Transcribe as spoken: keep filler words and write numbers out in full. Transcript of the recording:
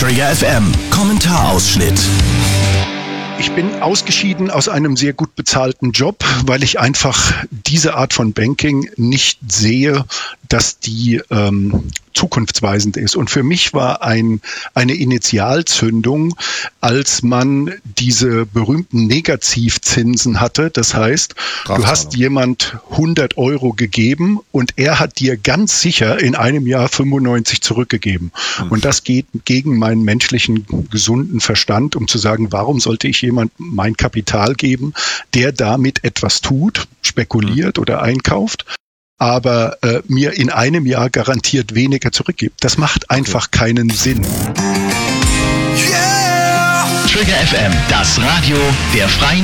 Trigger F M Kommentarausschnitt. Ich bin ausgeschieden aus einem sehr gut bezahlten Job, weil ich einfach diese Art von Banking nicht sehe, dass die ähm, zukunftsweisend ist. Und für mich war ein, eine Initialzündung, als man diese berühmten Negativzinsen hatte. Das heißt, du hast jemand hundert Euro gegeben und er hat dir ganz sicher in einem Jahr fünfundneunzig zurückgegeben. Mhm. Und das geht gegen meinen menschlichen gesunden Verstand, um zu sagen, warum sollte ich jemand mein Kapital geben, der damit etwas tut, spekuliert mhm. oder einkauft, aber äh, mir in einem Jahr garantiert weniger zurückgibt. Das macht einfach okay. keinen Sinn. Yeah! Trigger F M, das Radio der Freien